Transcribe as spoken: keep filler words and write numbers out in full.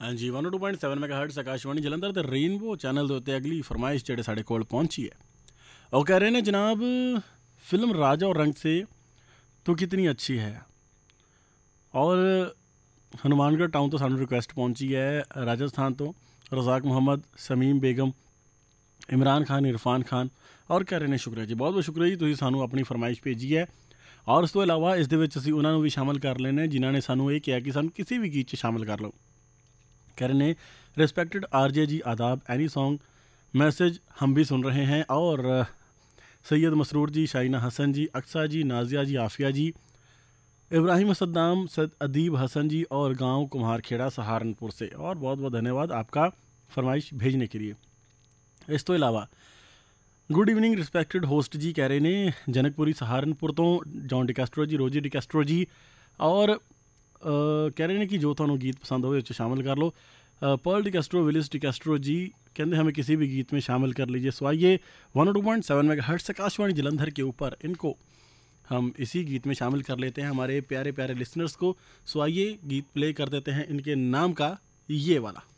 हाँ जी one two point seven megahertz Akashvani Jalandhar ते rainbow channel दे उत्ते अगली फरमाइश जेह्ड़े साढ़े कोल पहुंची है वो कह रहे ने जनाब, फिल्म राजा और रंग से तू कितनी अच्छी है। और हनुमानगढ़ टाउन तो सानू रिक्वेस्ट पहुंची है राजस्थान तो रज़ाक मुहम्मद, समीम बेगम, इमरान खान, इरफान खान और कह रहे ने शुक्रिया जी, बहुत बहुत शुक्रिया जी, तुसीं सानू अपनी फरमाइश भेजी है। और उस तो इलावा इस दे विच असीं उन्हां नूं भी शामिल कर लेने जिन्हां ने सानू ये किया कि सानू किसी भी गीत 'च शामिल कर लो। कह रहे ने रिस्पेक्टेड आरजे जी आदाब, एनी सॉन्ग मैसेज हम भी सुन रहे हैं। और सैयद मसरूर जी, शाइना हसन जी, अक्सा जी, नाजिया जी, आफिया जी, इब्राहिम सद्दाम, सद अदीब हसन जी और गांव कुम्हारखेड़ा सहारनपुर से। और बहुत बहुत धन्यवाद आपका फरमाइश भेजने के लिए। इस तो अलावा गुड इवनिंग रिस्पेक्टेड होस्ट जी, कह रहे ने जनकपुरी सहारनपुर तो जॉन डिकैस्ट्रो जी, रोजी डिकैस्ट्रो जी और अ, कह रहे हैं कि जो थानू गीत पसंद हो शामिल कर लो। पर्ल डिकैस्ट्रो, विलिस डिकैस्ट्रो जी कहते हमें किसी भी गीत में शामिल कर लीजिए। सो आइए one two point seven megahertz Akashvani Jalandhar के ऊपर इनको हम इसी गीत में शामिल कर लेते हैं हमारे प्यारे प्यारे लिसनर्स को। सो आइए गीत प्ले कर देते हैं इनके नाम का ये वाला।